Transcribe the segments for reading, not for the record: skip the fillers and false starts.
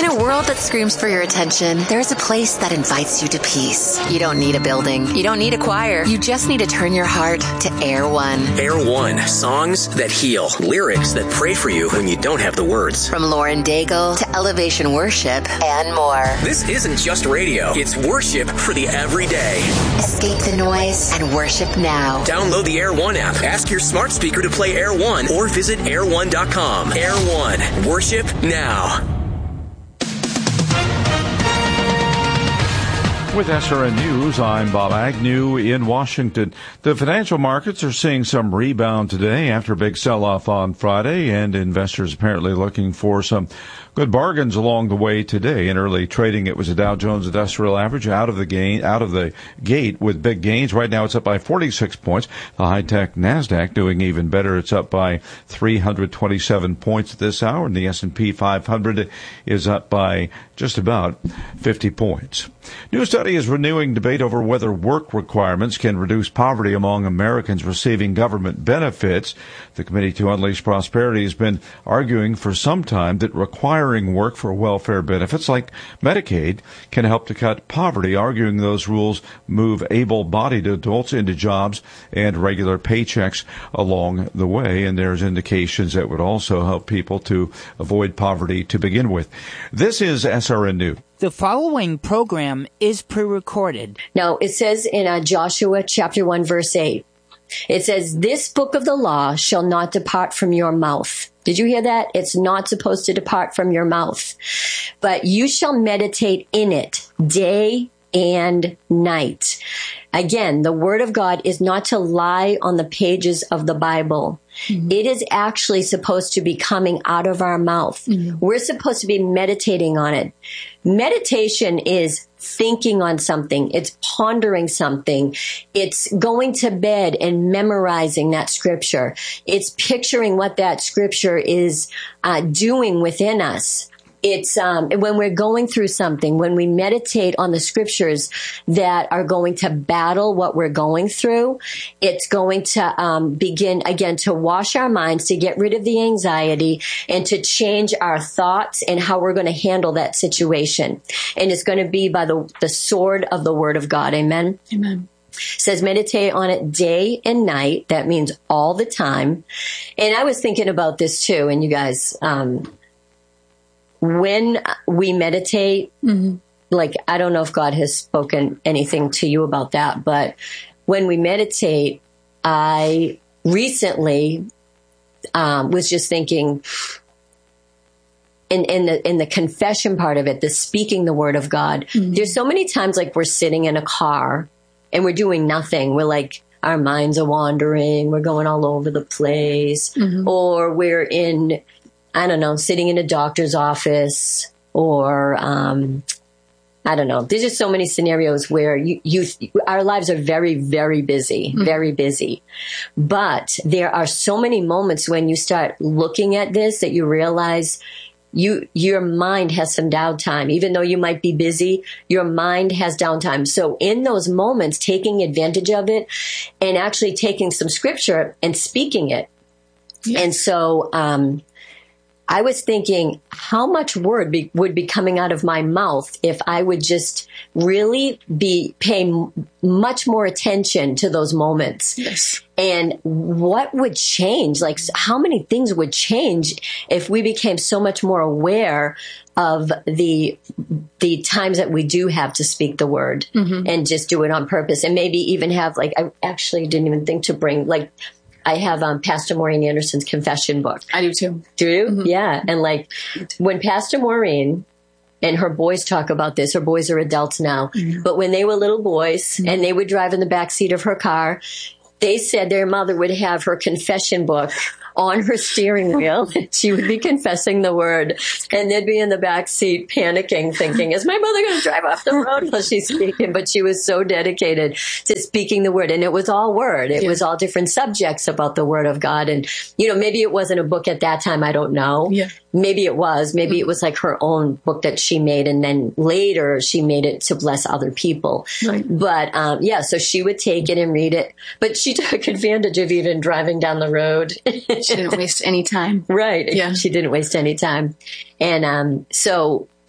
a world that screams for your attention, there's a place that invites you to peace. You don't need a building. You don't need a choir. You just need to turn your heart to Air One. Air One, songs that heal, lyrics that pray for you when you don't have the words. From Lauren Daigle to Elevation Worship and more. This isn't just radio. It's worship for the everyday. Escape the noise and worship now. Download the Air One app. Ask your smart speaker to play Air One or visit air1.com. Air One, worship now. With SRN News, I'm Bob Agnew in Washington. The financial markets are seeing some rebound today after a big sell-off on Friday, and investors apparently looking for some good bargains along the way today. In early trading, it was a Dow Jones Industrial Average out of the gate with big gains. Right now, it's up by 46 points. The high-tech Nasdaq doing even better. It's up by 327 points at this hour, and the S&P 500 is up by just about 50 points. New study is renewing debate over whether work requirements can reduce poverty among Americans receiving government benefits. The Committee to Unleash Prosperity has been arguing for some time that requiring work for welfare benefits like Medicaid can help to cut poverty, arguing those rules move able-bodied adults into jobs and regular paychecks along the way. And there's indications that would also help people to avoid poverty to begin with. This is SRN News. The following program is pre-recorded. Now, it says in Joshua chapter 1, verse 8, it says, "This book of the law shall not depart from your mouth." Did you hear that? It's not supposed to depart from your mouth. "But you shall meditate in it day and night." Again, the word of God is not to lie on the pages of the Bible. Mm-hmm. It is actually supposed to be coming out of our mouth. Mm-hmm. We're supposed to be meditating on it. Meditation is thinking on something. It's pondering something. It's going to bed and memorizing that scripture. It's picturing what that scripture is doing within us. It's when we're going through something, when we meditate on the scriptures that are going to battle what we're going through, it's going to begin again to wash our minds, to get rid of the anxiety, and to change our thoughts and how we're going to handle that situation. And it's going to be by the sword of the word of God. Amen. Amen. It says meditate on it day and night. That means all the time. And I was thinking about this too, and you guys, when we meditate, mm-hmm. like, I don't know if God has spoken anything to you about that, but when we meditate, I recently was just thinking in the confession part of it, the speaking the word of God. Mm-hmm. There's so many times like we're sitting in a car and we're doing nothing. We're like, our minds are wandering. We're going all over the place. Mm-hmm. Or we're in, I don't know, sitting in a doctor's office, or I don't know. There's just so many scenarios where our lives are very, very busy, mm-hmm. very busy. But there are so many moments when you start looking at this that you realize your mind has some downtime. Even though you might be busy, your mind has downtime. So in those moments, taking advantage of it and actually taking some scripture and speaking it. Yeah. And so I was thinking how much word would be coming out of my mouth if I would just really be paying much more attention to those moments. Yes. And what would change? Like, how many things would change if we became so much more aware of the times that we do have to speak the word, mm-hmm. and just do it on purpose, and maybe even have, like, I actually didn't even think to bring, like, I have Pastor Maureen Anderson's confession book. I do too. Do you? Mm-hmm. Yeah. And like when Pastor Maureen and her boys talk about this, her boys are adults now, mm-hmm. but when they were little boys, mm-hmm. and they would drive in the back seat of her car, they said their mother would have her confession book on her steering wheel. She would be confessing the word, and they'd be in the back seat panicking, thinking, is my mother going to drive off the road while she's speaking? But she was so dedicated to speaking the word, and it was all word. It was all different subjects about the word of God. And, maybe it wasn't a book at that time. I don't know. Yeah. Maybe it was. Maybe mm-hmm. it was like her own book that she made, and then later she made it to bless other people. Right. But, so she would take it and read it. But she took advantage of even driving down the road. She didn't waste any time. Right. Yeah. She didn't waste any time. And so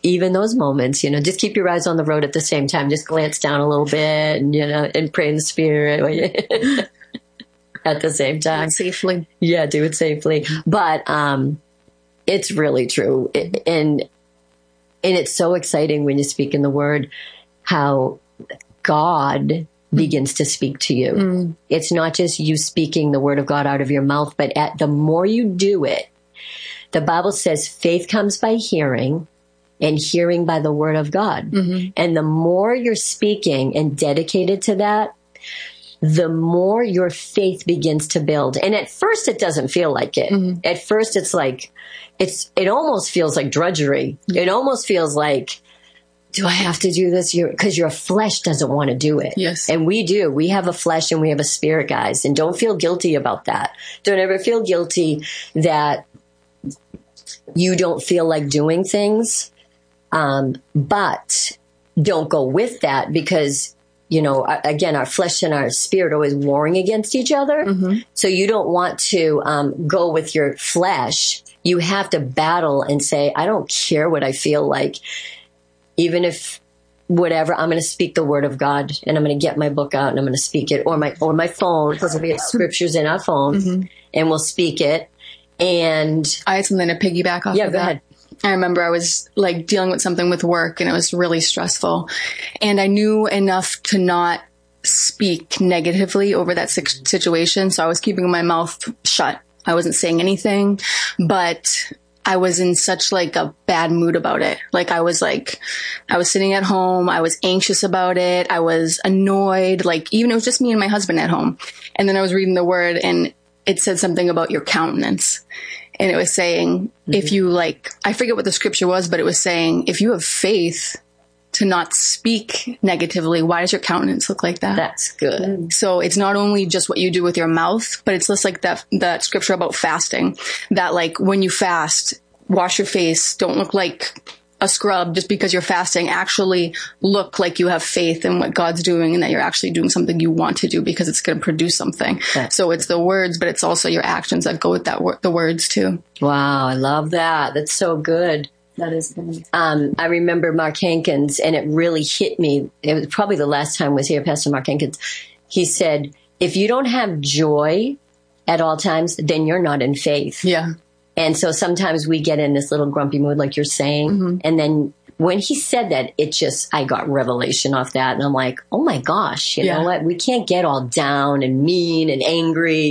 even those moments, just keep your eyes on the road at the same time. Just glance down a little bit and, and pray in the Spirit at the same time. Do it safely. Yeah, do it safely. But it's really true. And it's so exciting when you speak in the Word, how God begins to speak to you. It's not just you speaking the Word of God out of your mouth, but the more you do it, the Bible says faith comes by hearing, and hearing by the Word of God. And the more you're speaking and dedicated to that, the more your faith begins to build. And at first it doesn't feel like it. At first it's like, it almost feels like drudgery. It almost feels like, do I have to do this? Because your flesh doesn't want to do it. Yes. And we do. We have a flesh and we have a spirit, guys. And don't feel guilty about that. Don't ever feel guilty that you don't feel like doing things. But don't go with that because, again, our flesh and our spirit are always warring against each other. So you don't want to go with your flesh. You have to battle and say, I don't care what I feel like. Even if whatever, I'm going to speak the Word of God and I'm going to get my book out and I'm going to speak it or my phone, because we have scriptures in our phone and we'll speak it. And I had something to piggyback off of go that. ahead. I remember I was like dealing with something with work and it was really stressful. And I knew enough to not speak negatively over that situation. So I was keeping my mouth shut. I wasn't saying anything, but I was in such like a bad mood about it. I was sitting at home. I was anxious about it. I was annoyed. Even it was just me and my husband at home. And then I was reading the Word and it said something about your countenance. And it was saying, if you I forget what the scripture was, but it was saying, if you have faith to not speak negatively, why does your countenance look like that? That's good. So it's not only just what you do with your mouth, but it's just like that scripture about fasting, that when you fast, wash your face, don't look like a scrub just because you're fasting. Actually look like you have faith in what God's doing and that you're actually doing something you want to do because it's going to produce something. So it's the words, but it's also your actions that go with the words too. Wow. I love that. That's so good. That is good. I remember Mark Hankins, and it really hit me. It was probably the last time I was here, Pastor Mark Hankins. He said, if you don't have joy at all times, then you're not in faith. Yeah. And so sometimes we get in this little grumpy mood, like you're saying. And then when he said that, I got revelation off that. And I'm like, oh my gosh, you know what? We can't get all down and mean and angry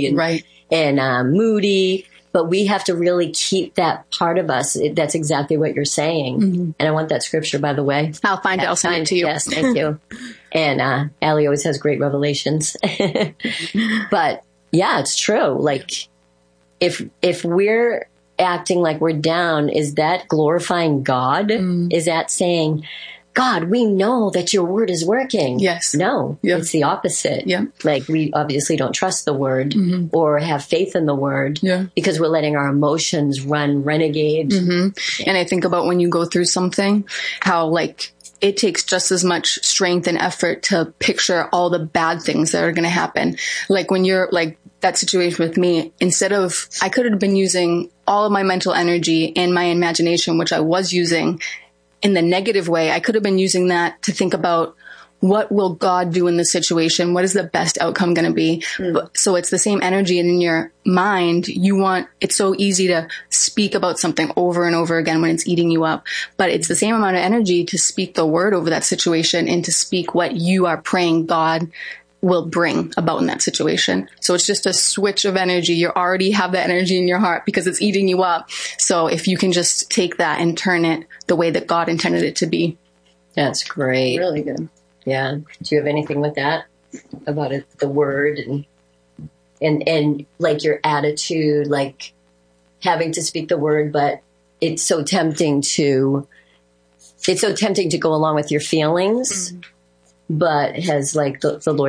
and moody. But we have to really keep that part of us. That's exactly what you're saying. And I want that scripture, by the way. I'll find it. I'll send it to you. Yes, thank you. And Allie always has great revelations. But yeah, it's true. If we're acting like we're down, is that glorifying God? Is that saying, God, we know that your word is working? Yes. No, it's the opposite. Yeah. We obviously don't trust the word or have faith in the word because we're letting our emotions run renegade. And I think about when you go through something, how it takes just as much strength and effort to picture all the bad things that are going to happen. When you're that situation with me, I could have been using all of my mental energy and my imagination, which I was using in the negative way. I could have been using that to think about, what will God do in this situation? What is the best outcome going to be? So it's the same energy, and in your mind, it's so easy to speak about something over and over again when it's eating you up. But it's the same amount of energy to speak the word over that situation and to speak what you are praying God will bring about in that situation. So it's just a switch of energy. You already have that energy in your heart because it's eating you up. So if you can just take that and turn it the way that God intended it to be. That's great. Really good. Yeah. Do you have anything with that about it, the word and your attitude, having to speak the word, but it's so tempting to go along with your feelings, but has the Lord